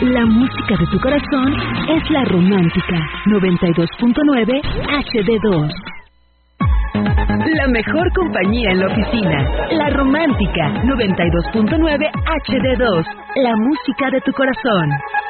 La música de tu corazón es La Romántica 92.9 HD2. La mejor compañía en la oficina. La Romántica 92.9 HD2. La música de tu corazón.